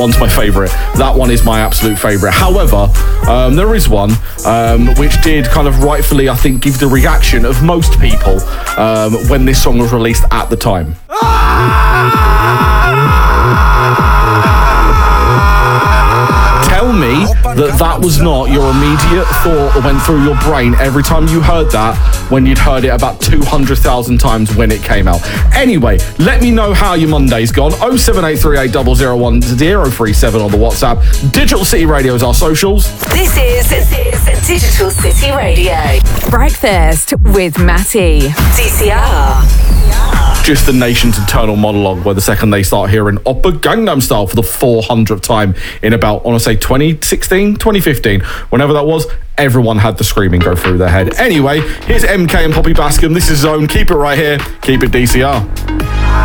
one's my favourite. That one is my absolute favourite. However, there is one which did kind of rightfully, I think, give the reaction of most people when this song was released at the time. Tell me that was not your immediate thought that went through your brain every time you heard that, when you'd heard it about 200,000 times when it came out. Anyway, let me know how your Monday's gone. 07838 001 037 on the WhatsApp. Digital City Radio is our socials. This is Digital City Radio. Breakfast with Matty. DCR. Just the nation's internal monologue, where the second they start hearing Oppa Gangnam Style for the 400th time in about, I want to say 2016, 2015, whenever that was, everyone had the screaming go through their head. Anyway, here's MK and Poppy Bascom. This is Zone. Keep it right here. Keep it DCR.